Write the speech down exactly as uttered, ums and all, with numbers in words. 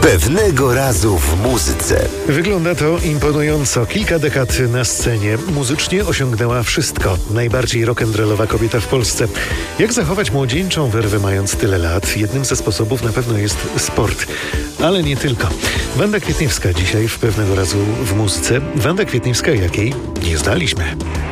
Pewnego razu w muzyce. Wygląda to imponująco. Kilka dekad na scenie. Muzycznie osiągnęła wszystko. Najbardziej rock'n'rollowa kobieta w Polsce. Jak zachować młodzieńczą werwę mając tyle lat? Jednym ze sposobów na pewno jest sport. Ale nie tylko. Wanda Kwietniewska dzisiaj w Pewnego razu w muzyce. Wanda Kwietniewska, jakiej nie znaliśmy.